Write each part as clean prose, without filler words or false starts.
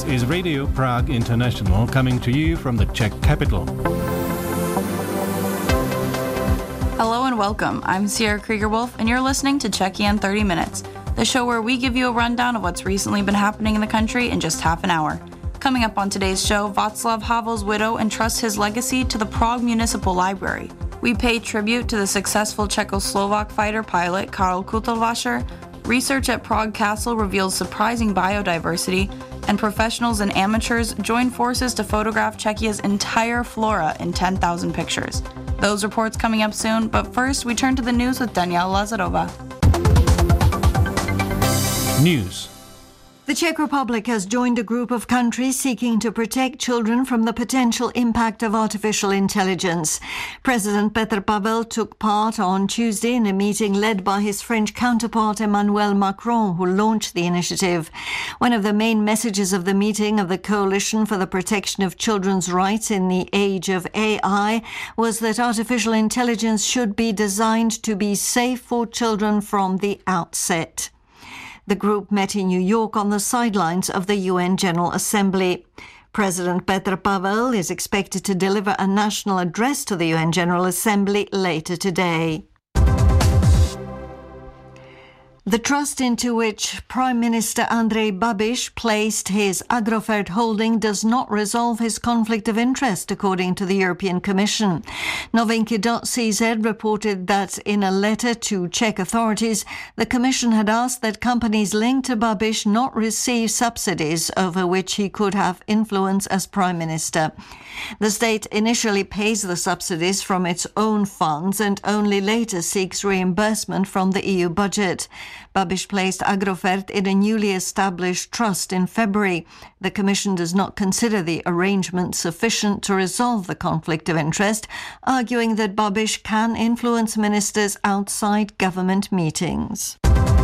is Radio Prague International, coming to you from the Czech capital. Hello and welcome. I'm Sierra Krieger-Wolf, and you're listening to Czechia in 30 Minutes, the show where we give you a rundown of what's recently been happening in the country in just half an hour. Coming up on today's show, Václav Havel's widow entrusts his legacy to the Prague Municipal Library. We pay tribute to the successful Czechoslovak fighter pilot Karl Kutelwasser. Research at Prague Castle reveals surprising biodiversity, and professionals and amateurs join forces to photograph Czechia's entire flora in 10,000 pictures. Those reports coming up soon, but first we turn to the news with Daniela Lazarova. News. The Czech Republic has joined a group of countries seeking to protect children from the potential impact of artificial intelligence. President Petr Pavel took part on Tuesday in a meeting led by his French counterpart Emmanuel Macron, who launched the initiative. One of the main messages of the meeting of the Coalition for the Protection of Children's Rights in the Age of AI was that artificial intelligence should be designed to be safe for children from the outset. The group met in New York on the sidelines of the UN General Assembly. President Petr Pavel is expected to deliver a national address to the UN General Assembly later today. The trust into which Prime Minister Andrej Babiš placed his Agrofert holding does not resolve his conflict of interest, according to the European Commission. Novinky.cz reported that in a letter to Czech authorities, the Commission had asked that companies linked to Babiš not receive subsidies over which he could have influence as Prime Minister. The state initially pays the subsidies from its own funds and only later seeks reimbursement from the EU budget. Babiš placed Agrofert in a newly established trust in February. The Commission does not consider the arrangement sufficient to resolve the conflict of interest, arguing that Babiš can influence ministers outside government meetings.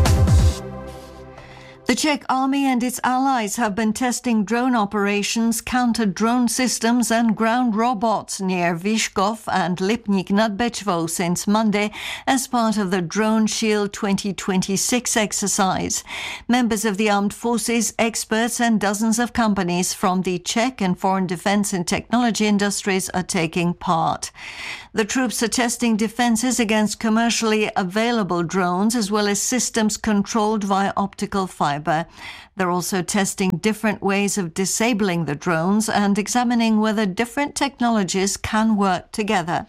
The Czech army and its allies have been testing drone operations, counter-drone systems and ground robots near Vyškov and Lipník nad Bečvou since Monday as part of the Drone Shield 2026 exercise. Members of the armed forces, experts and dozens of companies from the Czech and foreign defense and technology industries are taking part. The troops are testing defenses against commercially available drones as well as systems controlled via optical fiber. They're also testing different ways of disabling the drones and examining whether different technologies can work together.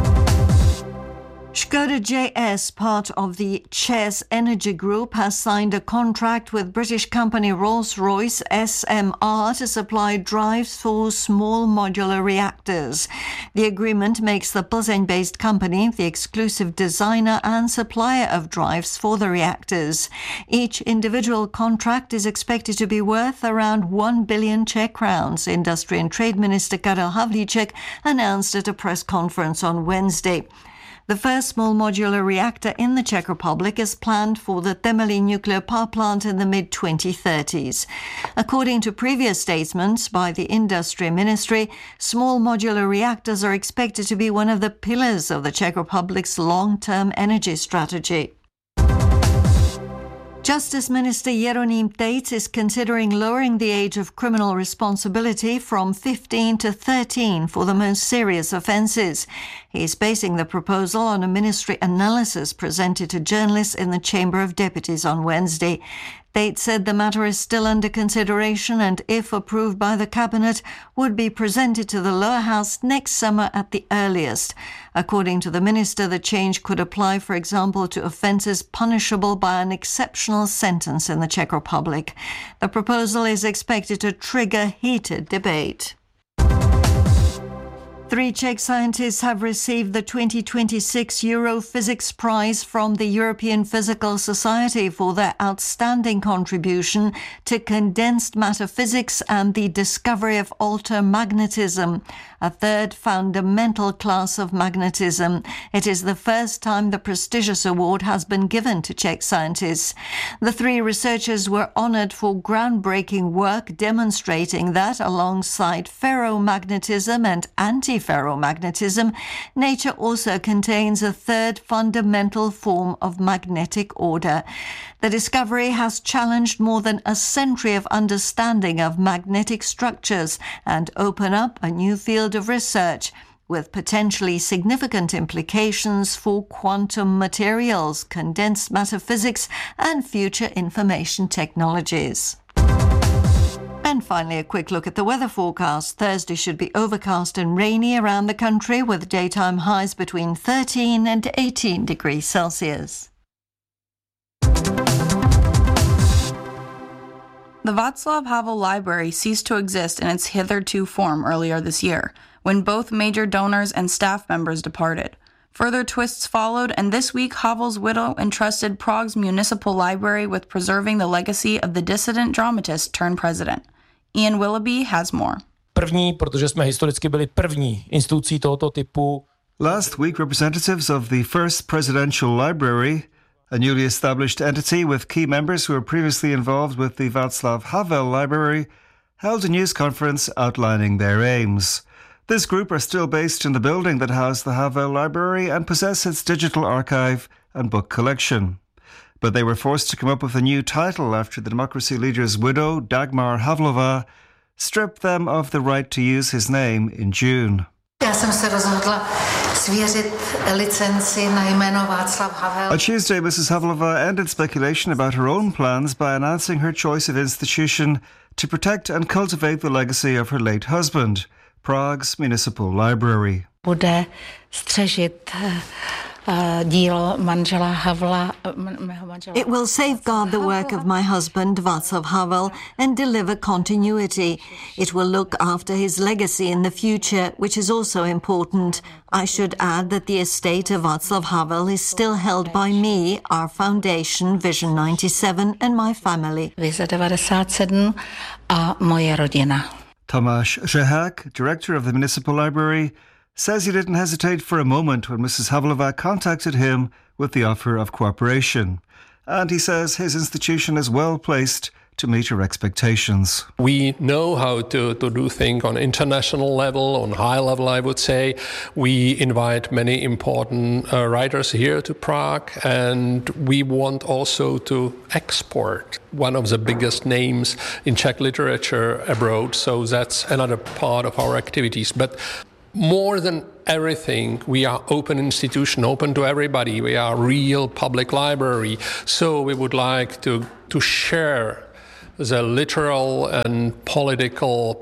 Škoda JS, part of the ČEZ Energy Group, has signed a contract with British company Rolls-Royce SMR to supply drives for small modular reactors. The agreement makes the Plzeň-based company the exclusive designer and supplier of drives for the reactors. Each individual contract is expected to be worth around 1 billion Czech crowns, Industry and Trade Minister Karel Havlíček announced at a press conference on Wednesday. The first small modular reactor in the Czech Republic is planned for the Temelín nuclear power plant in the mid-2030s. According to previous statements by the Industry Ministry, small modular reactors are expected to be one of the pillars of the Czech Republic's long-term energy strategy. Justice Minister Jeroným Tejc is considering lowering the age of criminal responsibility from 15 to 13 for the most serious offences. He is basing the proposal on a ministry analysis presented to journalists in the Chamber of Deputies on Wednesday. Tejc said the matter is still under consideration and, if approved by the Cabinet, would be presented to the lower house next summer at the earliest. According to the minister, the change could apply, for example, to offences punishable by an exceptional sentence in the Czech Republic. The proposal is expected to trigger heated debate. 3 Czech scientists have received the 2026 Europhysics Prize from the European Physical Society for their outstanding contribution to condensed matter physics and the discovery of altermagnetism, a third fundamental class of magnetism. It is the first time the prestigious award has been given to Czech scientists. The 3 researchers were honoured for groundbreaking work demonstrating that, alongside ferromagnetism and anti antiferromagnetism, nature also contains a third fundamental form of magnetic order. The discovery has challenged more than a century of understanding of magnetic structures and opened up a new field of research, with potentially significant implications for quantum materials, condensed matter physics, and future information technologies. And finally, a quick look at the weather forecast. Thursday should be overcast and rainy around the country, with daytime highs between 13 and 18 degrees Celsius. The Václav Havel Library ceased to exist in its hitherto form earlier this year, when both major donors and staff members departed. Further twists followed, and this week Havel's widow entrusted Prague's municipal library with preserving the legacy of the dissident dramatist turned president. Ian Willoughby has more. První, protože jsme historicky byli první institucí tohoto typu. Last week, representatives of the First Presidential Library, a newly established entity with key members who were previously involved with the Václav Havel Library, held a news conference outlining their aims. This group are still based in the building that housed the Havel Library and possess its digital archive and book collection. But they were forced to come up with a new title after the democracy leader's widow, Dagmar Havlova, stripped them of the right to use his name in June. Já jsem se rozhodla svěřit licenci na jméno Václav Havel. On Tuesday, Mrs. Havlova ended speculation about her own plans by announcing her choice of institution to protect and cultivate the legacy of her late husband, Prague's municipal library. Bude střežit dílo manžela Havla. It will safeguard the work of my husband, Václav Havel, and deliver continuity. It will look after his legacy in the future, which is also important. I should add that the estate of Václav Havel is still held by me, our foundation, Vision 97, and my family. Vize 97 a moje rodina. Tomáš Řehák, director of the municipal library, says he didn't hesitate for a moment when Mrs. Havlova contacted him with the offer of cooperation. And he says his institution is well placed to meet her expectations. We know how to do things on international level, on high level, I would say. We invite many important writers here to Prague, and we want also to export one of the biggest names in Czech literature abroad. So that's another part of our activities. But more than everything, we are open institution, open to everybody. We are a real public library. So we would like to share the literal and political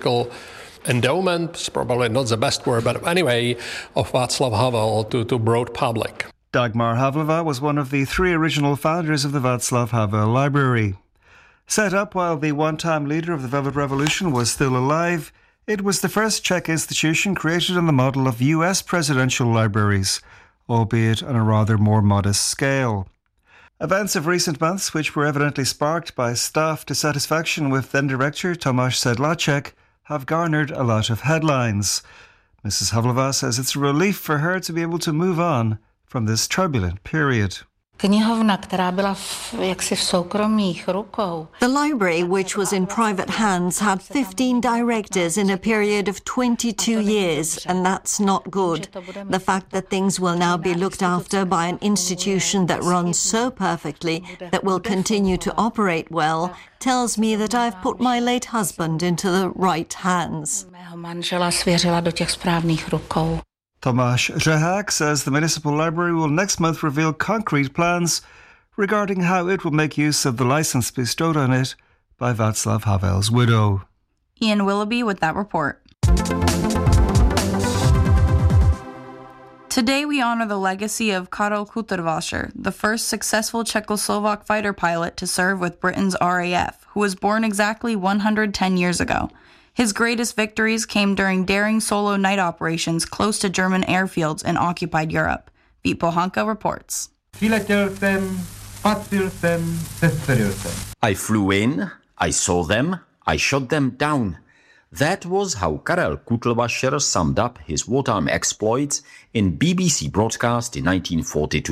endowment, is probably not the best word, but anyway, of Václav Havel to broad public. Dagmar Havlova was one of the three original founders of the Václav Havel Library. Set up while the one-time leader of the Velvet Revolution was still alive, it was the first Czech institution created on the model of US presidential libraries, albeit on a rather more modest scale. Events of recent months, which were evidently sparked by staff dissatisfaction with then-director Tomáš Sedláček, have garnered a lot of headlines. Mrs. Havlova says it's a relief for her to be able to move on from this turbulent period. Knihovna, která byla jaksi v soukromých rukou. The library, which was in private hands, had 15 directors in a period of 22 years, and that's not good. The fact that things will now be looked after by an institution that runs so perfectly, that will continue to operate well, tells me that I've put my late husband into the right hands. Mého manžela svěřila do těch správných rukou. Tomáš Řehák says the municipal library will next month reveal concrete plans regarding how it will make use of the license bestowed on it by Václav Havel's widow. Ian Willoughby with that report. Today we honor the legacy of Karel Kuterwasser, the first successful Czechoslovak fighter pilot to serve with Britain's RAF, who was born exactly 110 years ago. His greatest victories came during daring solo night operations close to German airfields in occupied Europe. Vít Pohanka reports. I flew in, I saw them, I shot them down. That was how Karel Kutlwasser summed up his wartime exploits in BBC broadcast in 1942.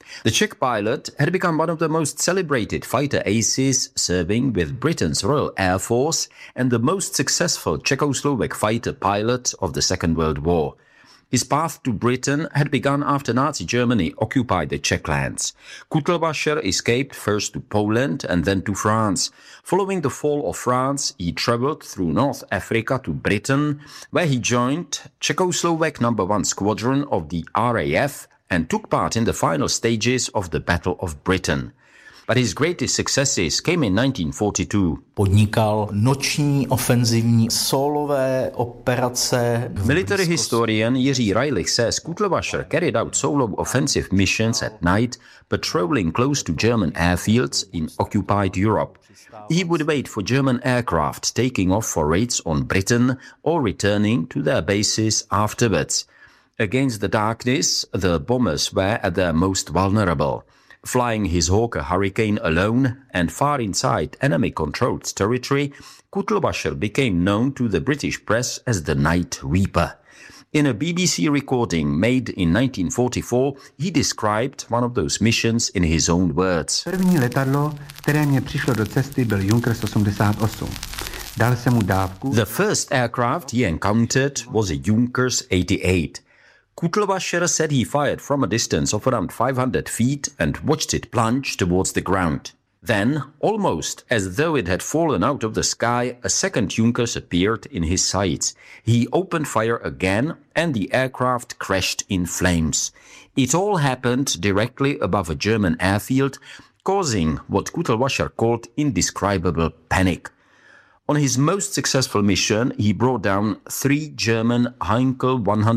The Czech pilot had become one of the most celebrated fighter aces, serving with Britain's Royal Air Force and the most successful Czechoslovak fighter pilot of the Second World War. His path to Britain had begun after Nazi Germany occupied the Czech lands. Kutlvacher escaped first to Poland and then to France. Following the fall of France, he travelled through North Africa to Britain, where he joined Czechoslovak No. 1 Squadron of the RAF and took part in the final stages of the Battle of Britain. But his greatest successes came in 1942. Podnikal noční ofenzivní solové operace. Military historian Jiří Reilich says Kutlvacher carried out solo offensive missions at night, patrolling close to German airfields in occupied Europe. He would wait for German aircraft taking off for raids on Britain or returning to their bases afterwards. Against the darkness, the bombers were at their most vulnerable. Flying his Hawker Hurricane alone and far inside enemy-controlled territory, Kutlvacher became known to the British press as the Night Reaper. In a BBC recording made in 1944, he described one of those missions in his own words. První letadlo, které mě přišlo do cesty, byl Junkers 88. Dal jsem mu dávku. The first aircraft he encountered was a Junkers 88. Kutlvacher said he fired from a distance of around 500 feet and watched it plunge towards the ground. Then, almost as though it had fallen out of the sky, a second Junkers appeared in his sights. He opened fire again and the aircraft crashed in flames. It all happened directly above a German airfield, causing what Kutlvacher called indescribable panic. On his most successful mission, he brought down 3 German Heinkel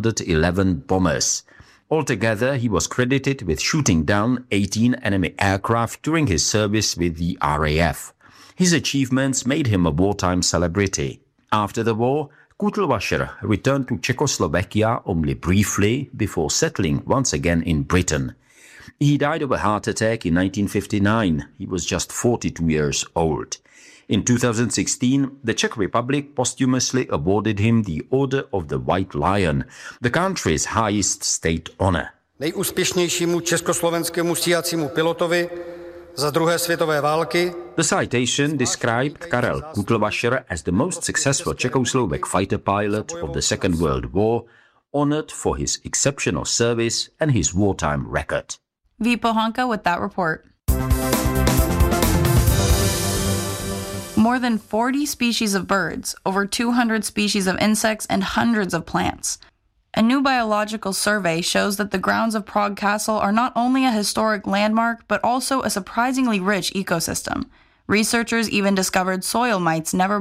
111 bombers. Altogether, he was credited with shooting down 18 enemy aircraft during his service with the RAF. His achievements made him a wartime celebrity. After the war, Kutlvacher returned to Czechoslovakia only briefly before settling once again in Britain. He died of a heart attack in 1959. He was just 42 years old. In 2016, the Czech Republic posthumously awarded him the Order of the White Lion, the country's highest state honor. Nejúspěšnějšímu československému stíhacímu pilotovi za druhé světové války. The citation described Karel Kutlvacher as the most successful Czechoslovak fighter pilot of the Second World War, honored for his exceptional service and his wartime record. V. Pohanka with that report. More than 40 species of birds, over 200 species of insects, and hundreds of plants. A new biological survey shows that the grounds of Prague Castle are not only a historic landmark, but also a surprisingly rich ecosystem. Researchers even discovered soil mites never